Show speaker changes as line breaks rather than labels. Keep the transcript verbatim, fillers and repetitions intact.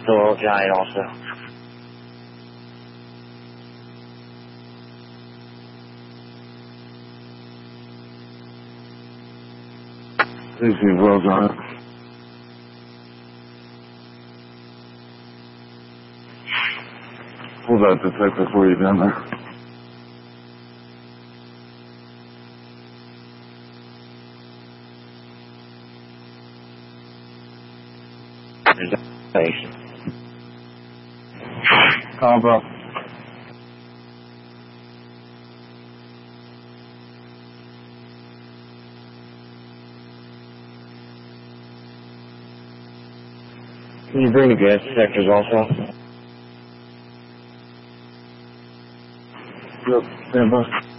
Still giant also.
Please be well done. Pull that detector for you down there.
There's a patient.
Combo.
Can you bring the gas detectors also?
Yep, stand by.